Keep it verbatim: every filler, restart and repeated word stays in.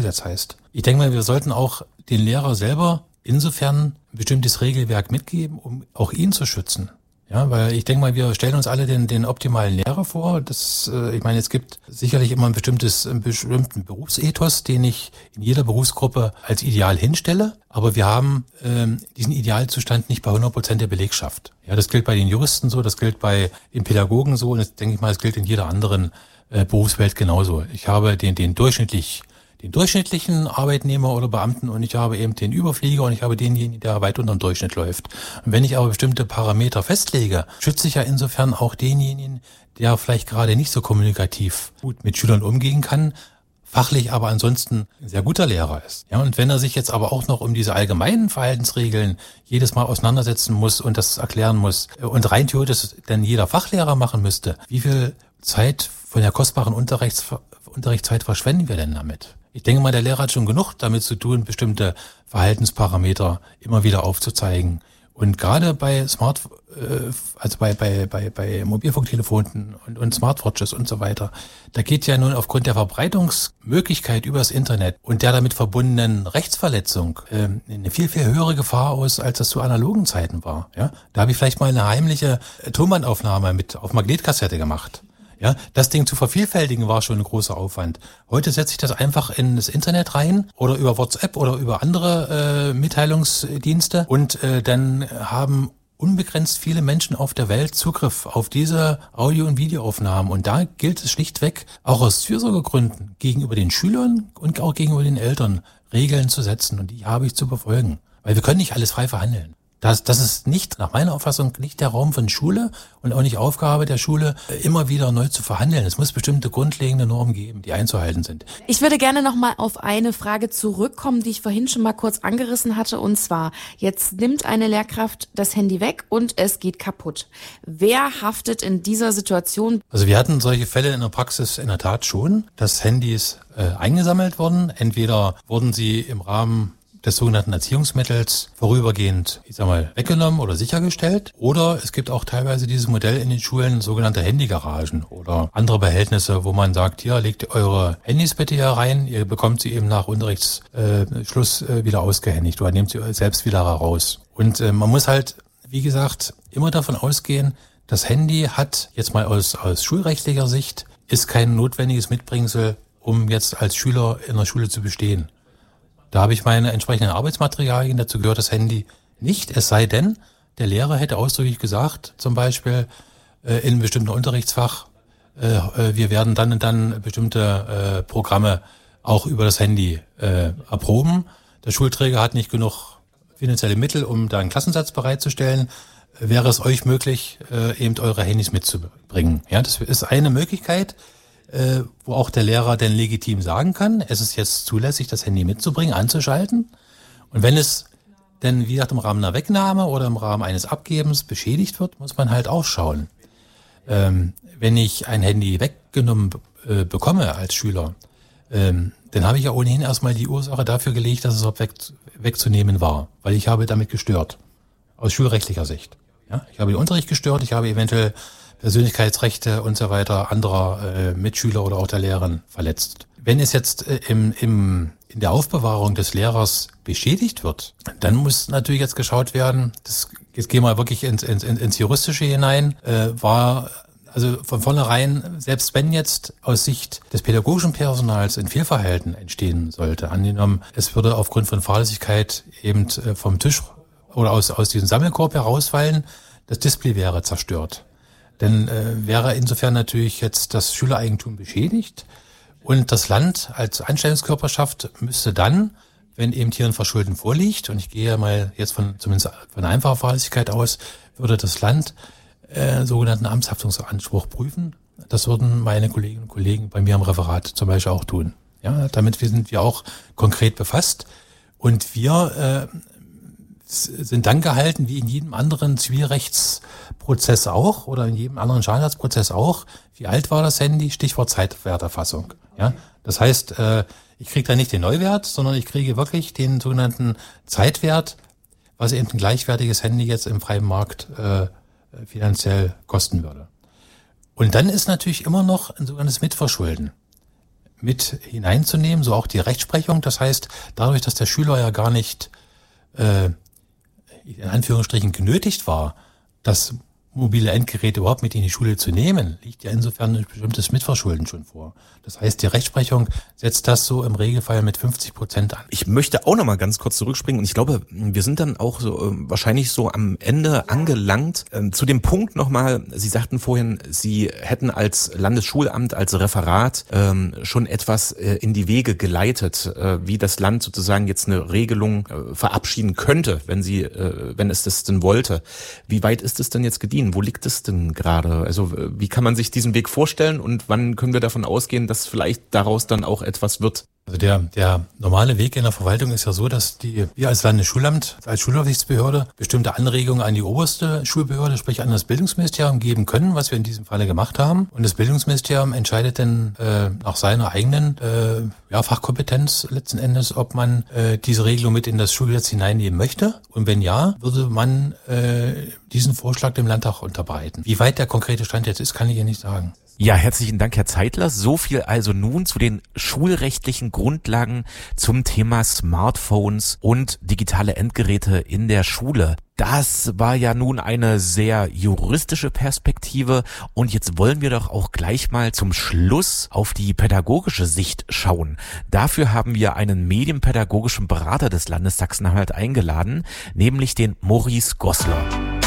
Schulgesetz heißt. Ich denke mal, wir sollten auch den Lehrer selber insofern ein bestimmtes Regelwerk mitgeben, um auch ihn zu schützen. Ja, weil ich denke mal, wir stellen uns alle den, den optimalen Lehrer vor. Das, äh, ich meine, es gibt sicherlich immer ein bestimmtes, einen bestimmten Berufsethos, den ich in jeder Berufsgruppe als Ideal hinstelle. Aber wir haben ähm, diesen Idealzustand nicht bei hundert Prozent der Belegschaft. Ja, das gilt bei den Juristen so, das gilt bei den Pädagogen so und das denke ich mal, das gilt in jeder anderen äh, Berufswelt genauso. Ich habe den, den durchschnittlich den durchschnittlichen Arbeitnehmer oder Beamten und ich habe eben den Überflieger und ich habe denjenigen, der weit unter dem Durchschnitt läuft. Und wenn ich aber bestimmte Parameter festlege, schütze ich ja insofern auch denjenigen, der vielleicht gerade nicht so kommunikativ gut mit Schülern umgehen kann, fachlich aber ansonsten ein sehr guter Lehrer ist. Ja, und wenn er sich jetzt aber auch noch um diese allgemeinen Verhaltensregeln jedes Mal auseinandersetzen muss und das erklären muss und rein theoretisch dann jeder Fachlehrer machen müsste, wie viel Zeit von der kostbaren Unterrichts- Unterrichtszeit verschwenden wir denn damit? Ich denke mal, der Lehrer hat schon genug damit zu tun, bestimmte Verhaltensparameter immer wieder aufzuzeigen. Und gerade bei Smart, äh, also bei, bei, bei, bei Mobilfunktelefonen und, und Smartwatches und so weiter, da geht ja nun aufgrund der Verbreitungsmöglichkeit übers Internet und der damit verbundenen Rechtsverletzung äh, eine viel, viel höhere Gefahr aus, als das zu analogen Zeiten war. Ja? Da habe ich vielleicht mal eine heimliche Tonbandaufnahme mit auf Magnetkassette gemacht. Ja, das Ding zu vervielfältigen war schon ein großer Aufwand. Heute setze ich das einfach in das Internet rein oder über WhatsApp oder über andere äh, Mitteilungsdienste und äh, dann haben unbegrenzt viele Menschen auf der Welt Zugriff auf diese Audio- und Videoaufnahmen. Und da gilt es schlichtweg, auch aus Fürsorgegründen, gegenüber den Schülern und auch gegenüber den Eltern Regeln zu setzen. Und die habe ich zu befolgen. Weil wir können nicht alles frei verhandeln. Das, das ist nicht, nach meiner Auffassung, nicht der Raum von Schule und auch nicht Aufgabe der Schule, immer wieder neu zu verhandeln. Es muss bestimmte grundlegende Normen geben, die einzuhalten sind. Ich würde gerne noch mal auf eine Frage zurückkommen, die ich vorhin schon mal kurz angerissen hatte. Und zwar, jetzt nimmt eine Lehrkraft das Handy weg und es geht kaputt. Wer haftet in dieser Situation? Also wir hatten solche Fälle in der Praxis in der Tat schon, dass Handys äh, eingesammelt wurden. Entweder wurden sie im Rahmen des sogenannten Erziehungsmittels vorübergehend, ich sag mal, weggenommen oder sichergestellt. Oder es gibt auch teilweise dieses Modell in den Schulen, sogenannte Handygaragen oder andere Behältnisse, wo man sagt, hier, legt eure Handys bitte hier rein, ihr bekommt sie eben nach Unterrichtsschluss äh, wieder ausgehändigt oder nehmt sie selbst wieder heraus. Und äh, man muss halt, wie gesagt, immer davon ausgehen, das Handy hat jetzt mal aus, aus schulrechtlicher Sicht, ist kein notwendiges Mitbringsel, um jetzt als Schüler in der Schule zu bestehen. Da habe ich meine entsprechenden Arbeitsmaterialien, dazu gehört das Handy nicht, es sei denn, der Lehrer hätte ausdrücklich gesagt, zum Beispiel äh, in einem bestimmten Unterrichtsfach, äh, äh, wir werden dann und dann bestimmte äh, Programme auch über das Handy äh, erproben. Der Schulträger hat nicht genug finanzielle Mittel, um da einen Klassensatz bereitzustellen. Wäre es euch möglich, äh, eben eure Handys mitzubringen? Ja, das ist eine Möglichkeit, Äh, wo auch der Lehrer dann legitim sagen kann, es ist jetzt zulässig, das Handy mitzubringen, anzuschalten. Und wenn es denn, wie gesagt, im Rahmen einer Wegnahme oder im Rahmen eines Abgebens beschädigt wird, muss man halt auch schauen. Ähm, wenn ich ein Handy weggenommen äh, bekomme als Schüler, ähm, dann habe ich ja ohnehin erstmal die Ursache dafür gelegt, dass es auch weg, wegzunehmen war, weil ich habe damit gestört, aus schulrechtlicher Sicht. Ja? Ich habe den Unterricht gestört, ich habe eventuell Persönlichkeitsrechte und so weiter anderer äh, Mitschüler oder auch der Lehrerin verletzt. Wenn es jetzt äh, im, im, in der Aufbewahrung des Lehrers beschädigt wird, dann muss natürlich jetzt geschaut werden, das, jetzt gehen wir wirklich ins, ins, ins Juristische hinein, äh, war also von vornherein, selbst wenn jetzt aus Sicht des pädagogischen Personals ein Fehlverhalten entstehen sollte, angenommen, es würde aufgrund von Fahrlässigkeit eben äh, vom Tisch oder aus, aus diesem Sammelkorb herausfallen, das Display wäre zerstört. Dann äh, wäre insofern natürlich jetzt das Schülereigentum beschädigt und das Land als Anstellungskörperschaft müsste dann, wenn eben hier ein Verschulden vorliegt, und ich gehe mal jetzt von zumindest von einfacher Fahrlässigkeit aus, würde das Land äh, sogenannten Amtshaftungsanspruch prüfen. Das würden meine Kolleginnen und Kollegen bei mir im Referat zum Beispiel auch tun. Ja, damit sind wir auch konkret befasst und wir äh, sind dann gehalten, wie in jedem anderen Zivilrechtsprozess auch oder in jedem anderen Schadensersatzprozess auch. Wie alt war das Handy? Stichwort Zeitwerterfassung. Ja, das heißt, äh, ich kriege da nicht den Neuwert, sondern ich kriege wirklich den sogenannten Zeitwert, was eben ein gleichwertiges Handy jetzt im freien Markt äh, finanziell kosten würde. Und dann ist natürlich immer noch ein sogenanntes Mitverschulden. mit hineinzunehmen, so auch die Rechtsprechung. Das heißt, dadurch, dass der Schüler ja gar nicht äh, in Anführungsstrichen genötigt war, das mobile Endgeräte überhaupt mit in die Schule zu nehmen, liegt ja insofern ein bestimmtes Mitverschulden schon vor. Das heißt, die Rechtsprechung setzt das so im Regelfall mit fünfzig Prozent an. Ich möchte auch noch mal ganz kurz zurückspringen und ich glaube, wir sind dann auch so äh, wahrscheinlich so am Ende angelangt. Ähm, zu dem Punkt noch mal, Sie sagten vorhin, Sie hätten als Landesschulamt, als Referat ähm, schon etwas äh, in die Wege geleitet, äh, wie das Land sozusagen jetzt eine Regelung äh, verabschieden könnte, wenn sie, äh, wenn es das denn wollte. Wie weit ist es denn jetzt gediehen? Wo liegt es denn gerade? Also wie kann man sich diesen Weg vorstellen und wann können wir davon ausgehen, dass vielleicht daraus dann auch etwas wird? Also der, der normale Weg in der Verwaltung ist ja so, dass die, wir als Landesschulamt, als Schulaufsichtsbehörde bestimmte Anregungen an die oberste Schulbehörde, sprich an das Bildungsministerium geben können, was wir in diesem Falle gemacht haben. Und das Bildungsministerium entscheidet dann äh, nach seiner eigenen äh, ja, Fachkompetenz letzten Endes, ob man äh, diese Regelung mit in das Schulgesetz hineinnehmen möchte. Und wenn ja, würde man äh, diesen Vorschlag dem Landtag unterbreiten. Wie weit der konkrete Stand jetzt ist, kann ich Ihnen nicht sagen. Ja, herzlichen Dank, Herr Zeitler. So viel also nun zu den schulrechtlichen Grundlagen zum Thema Smartphones und digitale Endgeräte in der Schule. Das war ja nun eine sehr juristische Perspektive und jetzt wollen wir doch auch gleich mal zum Schluss auf die pädagogische Sicht schauen. Dafür haben wir einen medienpädagogischen Berater des Landes Sachsen-Anhalt eingeladen, nämlich den Maurice Goslar.